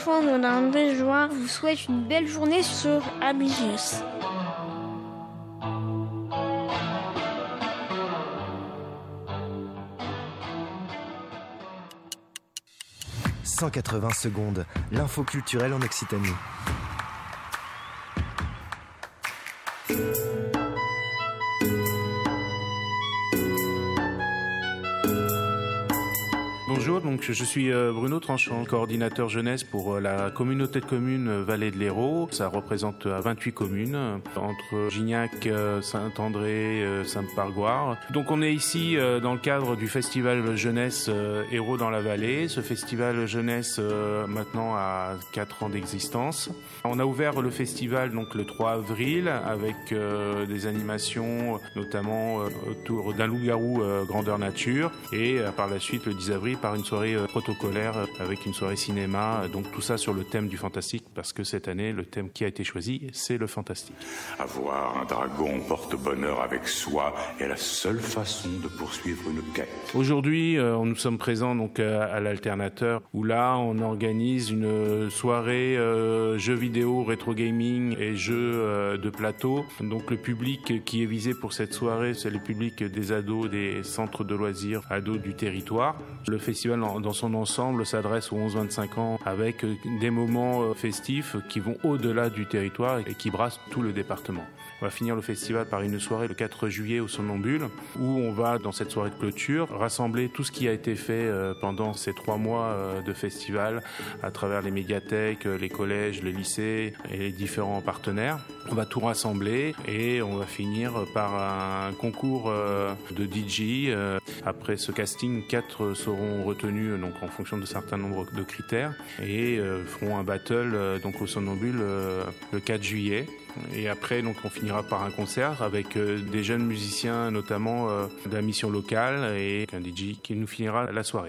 enfants de la Béjoie vous souhaite une belle journée sur Abygius. « 180 secondes, l'info culturelle en Occitanie. Bonjour, donc je suis Bruno Tranchant, coordinateur jeunesse pour la communauté de communes Vallée de l'Hérault. Ça représente 28 communes entre Gignac, Saint-André, Sainte-Pargoire. Donc on est ici dans le cadre du festival jeunesse Hérault dans la Vallée. Ce festival jeunesse maintenant a 4 ans d'existence. On a ouvert le festival donc le 3 avril avec des animations notamment autour d'un loup-garou grandeur nature et par la suite le 10 avril par une soirée protocolaire avec une soirée cinéma, donc tout ça sur le thème du fantastique, parce que cette année, le thème qui a été choisi, c'est le fantastique. Avoir un dragon porte-bonheur avec soi est la seule façon de poursuivre une quête. Aujourd'hui, nous sommes présents donc à l'Alternateur, où là, on organise une soirée jeux vidéo, rétro gaming et jeux de plateau. Donc le public qui est visé pour cette soirée, c'est le public des ados des centres de loisirs ados du territoire. Le festival dans son ensemble s'adresse aux 11-25 ans avec des moments festifs qui vont au-delà du territoire et qui brassent tout le département. On va finir le festival par une soirée le 4 juillet au Somnambule où on va, dans cette soirée de clôture, rassembler tout ce qui a été fait pendant ces 3 mois de festival à travers les médiathèques, les collèges, les lycées et les différents partenaires. On va tout rassembler et on va finir par un concours de DJ. Après ce casting, 4 seront retenus donc en fonction de certains nombres de critères et feront un battle donc au Somnambule le 4 juillet. Et après, donc, on finira par un concert avec des jeunes musiciens, notamment de la mission locale, et un DJ qui nous finira la soirée.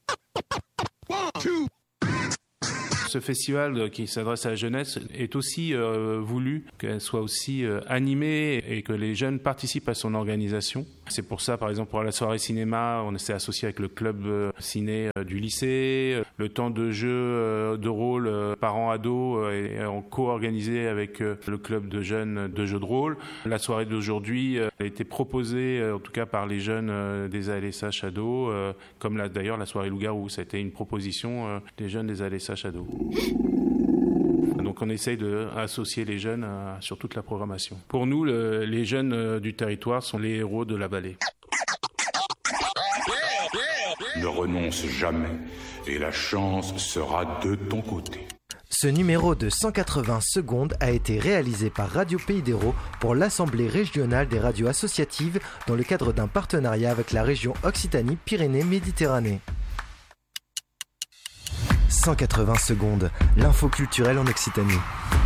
Ce festival qui s'adresse à la jeunesse est aussi voulu qu'elle soit aussi animée et que les jeunes participent à son organisation. C'est pour ça, par exemple, pour la soirée cinéma, on s'est associé avec le club ciné du lycée. Le temps de jeu de rôle parents-ados est co-organisé avec le club de jeunes de jeux de rôle. La soirée d'aujourd'hui a été proposée, en tout cas par les jeunes des ALSH ados, comme d'ailleurs la soirée loup-garou. Ça a été une proposition des jeunes des ALSH ados. Donc on essaye d'associer les jeunes sur toute la programmation. Pour nous, les jeunes du territoire sont les héros de la vallée. Ne renonce jamais et la chance sera de ton côté. Ce numéro de 180 secondes a été réalisé par Radio Pays d'Hérault pour l'Assemblée régionale des radios associatives dans le cadre d'un partenariat avec la région Occitanie-Pyrénées-Méditerranée. 180 secondes, l'info culturelle en Occitanie.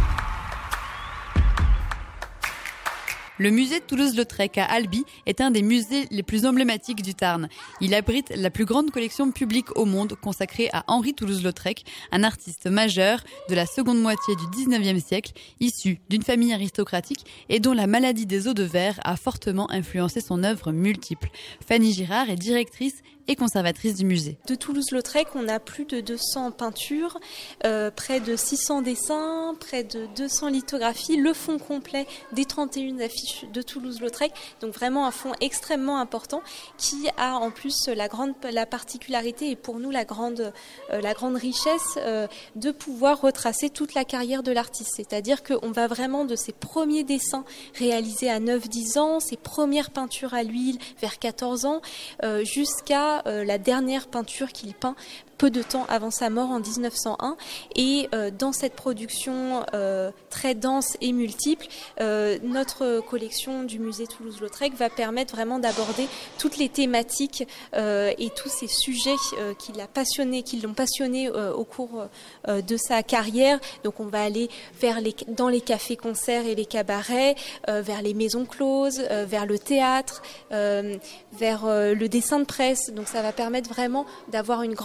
Le musée de Toulouse-Lautrec à Albi est un des musées les plus emblématiques du Tarn. Il abrite la plus grande collection publique au monde consacrée à Henri Toulouse-Lautrec, un artiste majeur de la seconde moitié du 19e siècle, issu d'une famille aristocratique et dont la maladie des os de verre a fortement influencé son œuvre multiple. Fanny Girard est directrice et conservatrice du musée. De Toulouse-Lautrec, on a plus de 200 peintures, près de 600 dessins, près de 200 lithographies, le fond complet des 31 affiches de Toulouse-Lautrec, donc vraiment un fond extrêmement important qui a en plus la particularité et pour nous la grande richesse de pouvoir retracer toute la carrière de l'artiste, c'est-à-dire qu'on va vraiment de ses premiers dessins réalisés à 9-10 ans, ses premières peintures à l'huile vers 14 ans, jusqu'à la dernière peinture qu'il peint peu de temps avant sa mort en 1901. Et dans cette production très dense et multiple, notre collection du musée Toulouse-Lautrec va permettre vraiment d'aborder toutes les thématiques et tous ces sujets qui l'ont passionné au cours de sa carrière. Donc on va aller dans les cafés-concerts et les cabarets, vers les maisons closes, vers le théâtre, vers le dessin de presse. Donc ça va permettre vraiment d'avoir une grande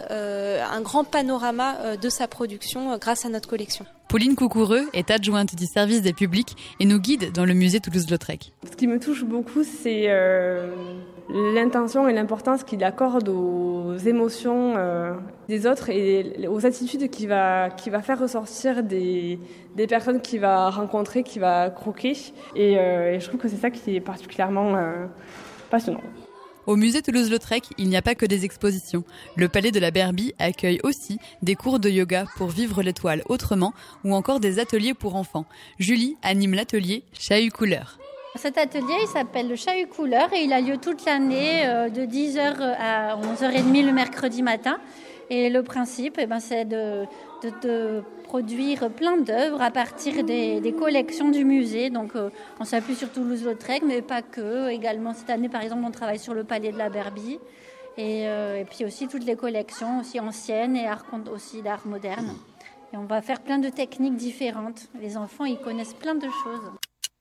un grand panorama de sa production grâce à notre collection. Pauline Coucoureux est adjointe du service des publics et nous guide dans le musée Toulouse-Lautrec. Ce qui me touche beaucoup, c'est l'intention et l'importance qu'il accorde aux émotions des autres et aux attitudes qu'il va faire ressortir des personnes qu'il va rencontrer, qu'il va croquer. Et je trouve que c'est ça qui est particulièrement passionnant. Au musée Toulouse-Lautrec, il n'y a pas que des expositions. Le palais de la Berbie accueille aussi des cours de yoga pour vivre l'étoile autrement ou encore des ateliers pour enfants. Julie anime l'atelier Chahut Couleur. Cet atelier, il s'appelle le Chahut Couleur et il a lieu toute l'année de 10h à 11h30 le mercredi matin. Et le principe, c'est de produire plein d'œuvres à partir des collections du musée. Donc on s'appuie sur Toulouse-Lautrec, mais pas que. Également cette année, par exemple, on travaille sur le palais de la Berbie. Et puis aussi toutes les collections aussi anciennes et aussi d'art moderne. Et on va faire plein de techniques différentes. Les enfants, ils connaissent plein de choses.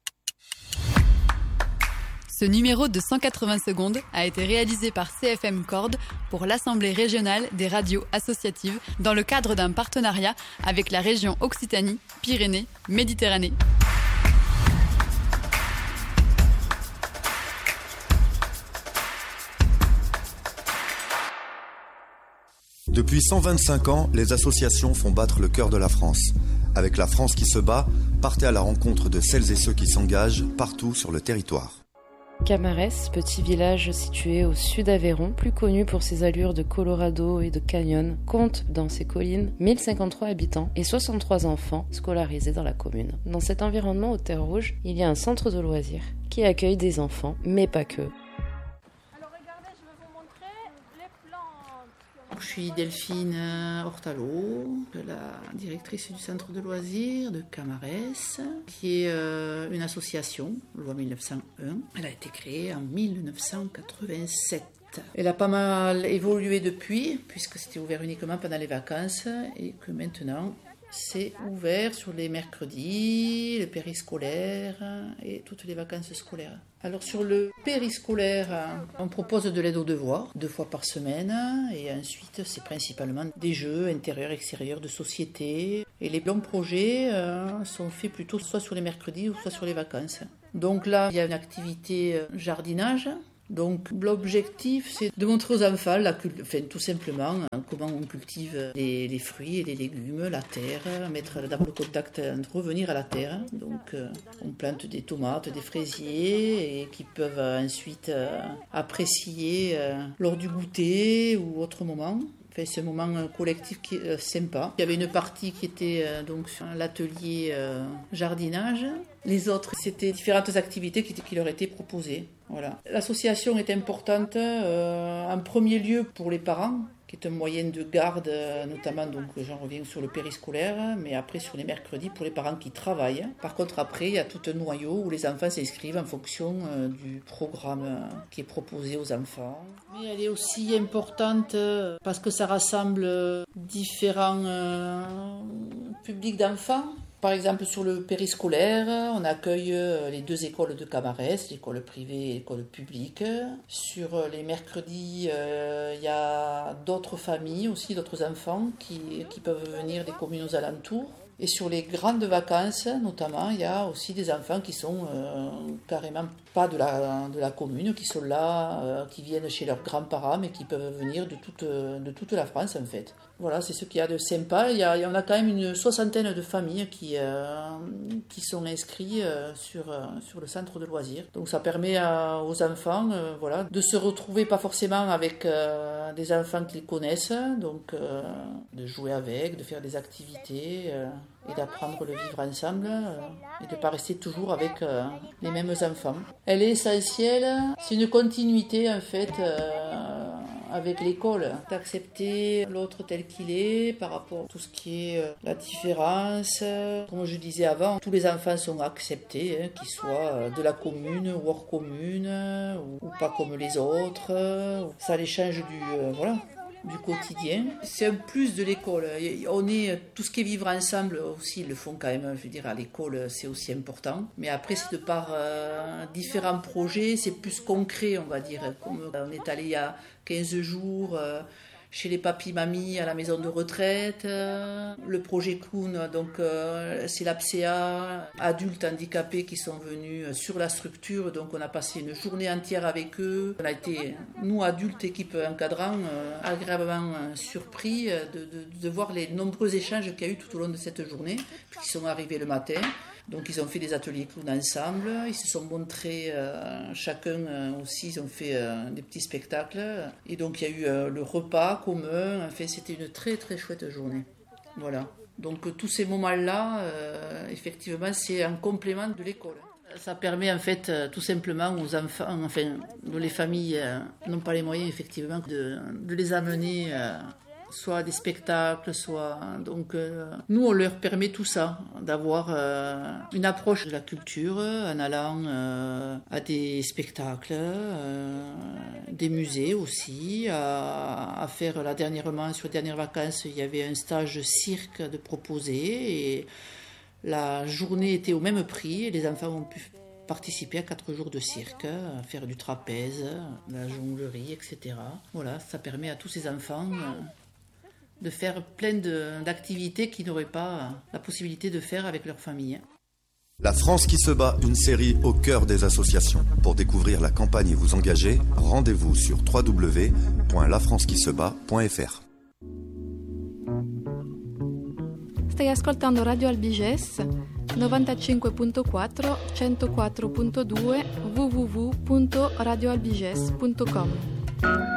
Ce numéro de 180 secondes a été réalisé par CFM Cordes pour l'Assemblée régionale des radios associatives dans le cadre d'un partenariat avec la région Occitanie, Pyrénées, Méditerranée. Depuis 125 ans, les associations font battre le cœur de la France. Avec La France qui se bat, partez à la rencontre de celles et ceux qui s'engagent partout sur le territoire. Camarès, petit village situé au sud d'Aveyron, plus connu pour ses allures de Colorado et de canyon, compte dans ses collines 1053 habitants et 63 enfants scolarisés dans la commune. Dans cet environnement aux terres rouges, il y a un centre de loisirs qui accueille des enfants, mais pas que. Je suis Delphine Hortalot, la directrice du centre de loisirs de Camarès, qui est une association, loi 1901. Elle a été créée en 1987. Elle a pas mal évolué depuis, puisque c'était ouvert uniquement pendant les vacances, et que maintenant c'est ouvert sur les mercredis, le périscolaire et toutes les vacances scolaires. Alors sur le périscolaire, on propose de l'aide aux devoirs 2 fois par semaine et ensuite c'est principalement des jeux intérieurs, extérieurs, de société. Et les longs projets sont faits plutôt soit sur les mercredis ou soit sur les vacances. Donc là, il y a une activité jardinage. Donc l'objectif, c'est de montrer aux enfants, tout simplement, comment on cultive les fruits et les légumes, la terre, mettre d'abord le contact, revenir à la terre. Donc on plante des tomates, des fraisiers, et qui peuvent ensuite apprécier lors du goûter ou autre moment. C'est un moment collectif qui est sympa. Il y avait une partie qui était donc sur l'atelier jardinage. Les autres, c'était différentes activités qui leur étaient proposées. Voilà. L'association est importante en premier lieu pour les parents, qui est un moyen de garde, notamment, donc j'en reviens sur le périscolaire, mais après sur les mercredis pour les parents qui travaillent. Par contre, après, il y a tout un noyau où les enfants s'inscrivent en fonction du programme qui est proposé aux enfants. Mais elle est aussi importante parce que ça rassemble différents publics d'enfants. Par exemple, sur le périscolaire, on accueille les 2 écoles de Camarès, l'école privée et l'école publique. Sur les mercredis, il y a d'autres familles aussi, d'autres enfants qui peuvent venir des communes aux alentours. Et sur les grandes vacances, notamment, il y a aussi des enfants qui sont carrément pas de la commune, qui sont là, qui viennent chez leurs grands-parents, mais qui peuvent venir de toute la France, en fait. Voilà, c'est ce qu'il y a de sympa. Il y en a quand même une 60aine de familles qui sont inscrits sur le centre de loisirs. Donc ça permet aux enfants de se retrouver, pas forcément avec des enfants qu'ils connaissent, donc de jouer avec, de faire des activités et d'apprendre le vivre ensemble et de ne pas rester toujours avec les mêmes enfants. Elle est essentielle, c'est une continuité en fait avec l'école, d'accepter l'autre tel qu'il est par rapport à tout ce qui est la différence. Comme je disais avant, tous les enfants sont acceptés, qu'ils soient de la commune ou hors commune, ou pas comme les autres. Ça les change du quotidien. C'est un plus de l'école. Tout ce qui est vivre ensemble aussi, ils le font quand même, je veux dire, à l'école, c'est aussi important. Mais après, c'est de par différents projets, c'est plus concret, on va dire. Comme on est allé il y a 15 jours chez les papis-mamies à la maison de retraite. Le projet Clown, donc c'est l'APSEA, adultes handicapés qui sont venus sur la structure. Donc on a passé une journée entière avec eux. On a été, nous adultes, équipe encadrant, agréablement surpris de voir les nombreux échanges qu'il y a eu tout au long de cette journée, puisqu'ils sont arrivés le matin. Donc ils ont fait des ateliers clown ensemble, ils se sont montrés chacun aussi, ils ont fait des petits spectacles. Et donc il y a eu le repas commun, enfin, c'était une très très chouette journée. Voilà. Donc tous ces moments-là, effectivement, c'est un complément de l'école. Ça permet en fait tout simplement aux enfants, enfin, dont les familles n'ont pas les moyens effectivement de les amener soit à des spectacles, soit... Donc nous on leur permet tout ça, d'avoir une approche de la culture en allant à des spectacles, des musées aussi, à faire là dernièrement, sur les dernières vacances, il y avait un stage cirque de proposer et la journée était au même prix et les enfants ont pu participer à 4 jours de cirque, à faire du trapèze, de la jonglerie, etc. Voilà, ça permet à tous ces enfants de faire plein d'activités qu'ils n'auraient pas la possibilité de faire avec leur famille. La France qui se bat, une série au cœur des associations. Pour découvrir la campagne et vous engager, rendez-vous sur www.lafrancequisebat.fr. Stai ascoltando Radio Albiges 95.4 104.2 www.radioalbiges.com.